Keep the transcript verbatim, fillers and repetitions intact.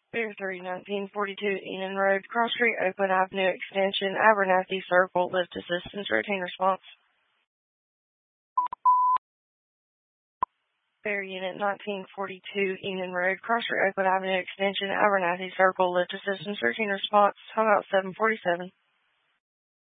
Bear three, nineteen forty-two, Enon Road, Cross Street, Oakland Avenue, Extension, Abernathy Circle, lift assistance, routine response. Bear Unit nineteen forty-two, Enon Road, Cross Street, Oakland Avenue, Extension, Abernathy Circle, lift assistance, routine response, time out seven forty-seven.